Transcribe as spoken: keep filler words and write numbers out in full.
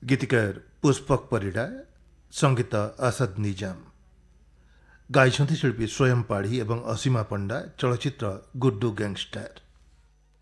गीतिकार पुष्पक परिडा, संगीत आसाद निजाम, गाइछन्ति शिल्पी स्वयं पाढ़ी एवं असीमा पंडा, चलचित्र गुड्डू गैंगस्टर।